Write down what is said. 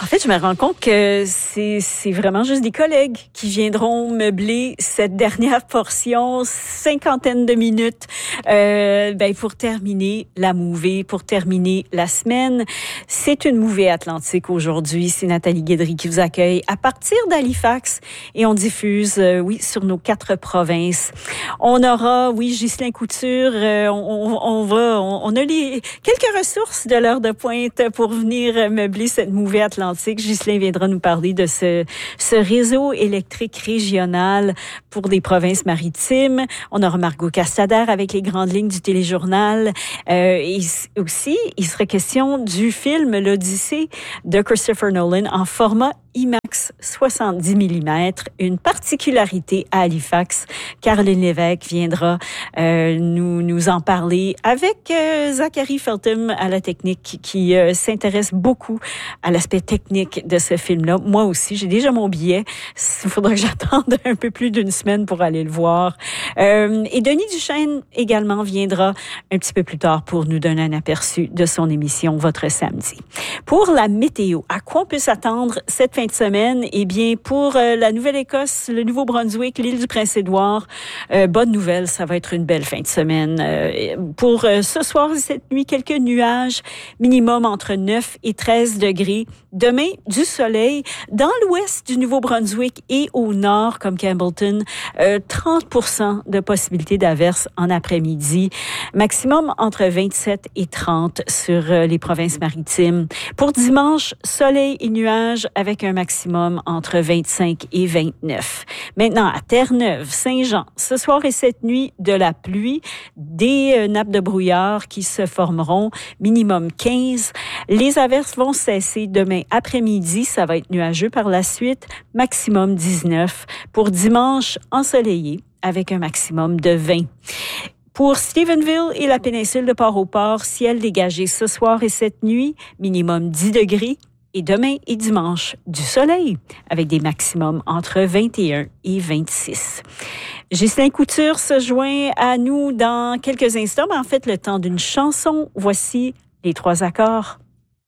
fait, je me rends compte que c'est vraiment juste des collègues qui viendront meubler cette dernière portion, 50aine de minutes, pour terminer la mouvée, pour terminer la semaine. C'est une mouvée atlantique aujourd'hui. C'est Nathalie Guédry qui vous accueille à partir d'Halifax et on diffuse, sur nos 4 provinces. On aura, Ghislain Couture, on a quelques ressources de l'heure de pointe pour venir meubler cette mouvée atlantique. Ghislain viendra nous parler de ce réseau électrique régional pour des provinces maritimes. On aura Margot Castader avec les grandes lignes du téléjournal. Et aussi, il serait question du film L'Odyssée de Christopher Nolan en format IMAX 70 mm, une particularité à Halifax. Caroline Lévesque viendra nous en parler avec Zachary Feltham à la technique qui s'intéresse beaucoup à l'aspect technique de ce film-là. Moi aussi, j'ai déjà mon billet. Il faudra que j'attende un peu plus d'une semaine pour aller le voir. Et Denis Duchesne également viendra un petit peu plus tard pour nous donner un aperçu de son émission Votre Samedi. Pour la météo, à quoi on peut s'attendre cette fin de semaine? Eh bien, pour la Nouvelle-Écosse, le Nouveau-Brunswick, l'île du Prince-Édouard, bonne nouvelle, ça va être une belle fin de semaine. Pour ce soir et cette nuit, quelques nuages, minimum entre 9 et 13 degrés. Demain, du soleil. Dans l'ouest du Nouveau-Brunswick et au nord, comme Campbellton, 30% de possibilité d'averse en après-midi. Maximum entre 27 et 30 sur les provinces maritimes. Pour dimanche, soleil et nuages avec un maximum entre 25 et 29. Maintenant, à Terre-Neuve, Saint-Jean, ce soir et cette nuit, de la pluie, des nappes de brouillard qui se formeront, minimum 15. Les averses vont cesser demain après-midi, ça va être nuageux par la suite, maximum 19. Pour dimanche, ensoleillé avec un maximum de 20. Pour Stephenville et la péninsule de Port-au-Port, ciel dégagé ce soir et cette nuit, minimum 10 degrés. Et demain et dimanche, du soleil, avec des maximums entre 21 et 26. Ghislain Couture se joint à nous dans quelques instants, mais en fait, le temps d'une chanson. Voici les 3 accords.